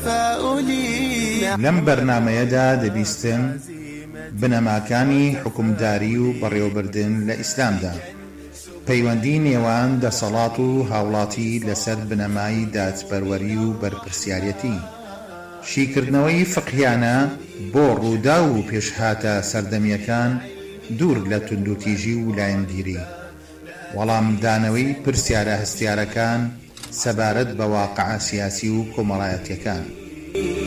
تفاؤلي. لم برنامەیەدا دەبیستم بنەماکانی حکومداری و بەڕێوەبردن لە ئیسلامدا، پەیوەندی نێوان دەسەڵات و هاوڵاتی لەسەر بنەمای دادپەروەری و بەرپرسیارەتی، شیکردنەوەی فقهیانە بۆ ڕوودا و پێشهاتە سەردەمیەکان دوور لە توندوتیژی و لایەنگیری، وەڵامدانەوەی پرسیارە هەستیارەکان سەبارەت بە واقعە سیاسی و کۆمەڵایەتیەکان.